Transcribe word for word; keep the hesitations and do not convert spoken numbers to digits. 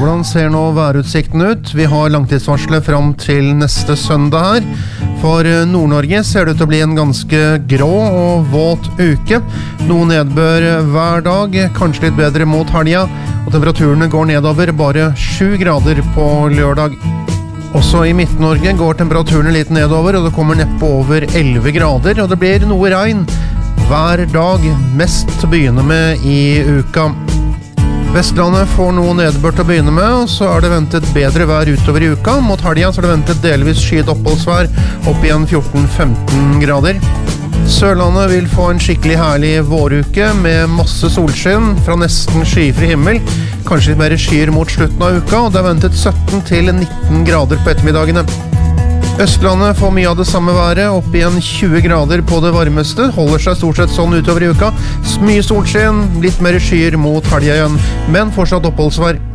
Hvordan ser nå værutsikten ut? Vi har langtidsvarslet fram til neste søndag her. For Nord-Norge ser det ut til å bli en ganske grå og våt uke. Noe nedbør hver dag, kanskje litt bedre mot helga, og temperaturene går nedover bare sju grader på lørdag. Også i Midt-Norge går temperaturene litt nedover, og det kommer neppe over elleve grader, og det blir noe regn hver dag, mest til å begynne med i uka. Vestlandet får noe nedbør til å begynne med, og så er det ventet bedre vær utover i uka. Mot helga så er det ventet delvis skyet oppholdsvær opp igjen fjorten til femten grader. Sørlandet vil få en skikkelig herlig våruke med masse solskinn fra nesten skyfri himmel. Kanskje litt mer skyer mot slutten av uka, og det er ventet sytten til nitten grader på ettermiddagene. Østlandet får mye av det samme været, opp igjen tjue grader på det varmeste, holder seg stort sett sånn utover i uka. Mye solskinn, litt mer skyer mot helga igjen, men fortsatt oppholdsvær.